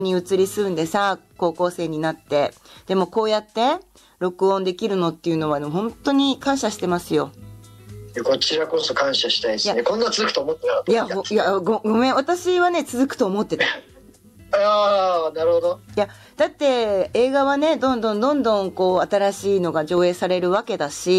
に移り住んでさ、高校生になって。でもこうやって録音できるのっていうのは、ね、本当に感謝してますよ。 こちらこそ感謝したいですね。こんな続くと思ってなかった。 いや、ごめん。私はね、続くと思ってた。 ああ、なるほど。 いや、だって映画はね、どんどんこう新しいのが上映されるわけだし、